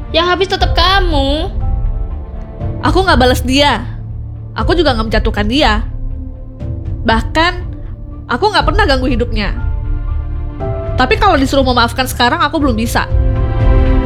Yang habis tetap kamu. Aku gak balas dia. Aku juga gak menjatuhkan dia. Bahkan, aku gak pernah ganggu hidupnya. Tapi kalau disuruh memaafkan sekarang, aku belum bisa.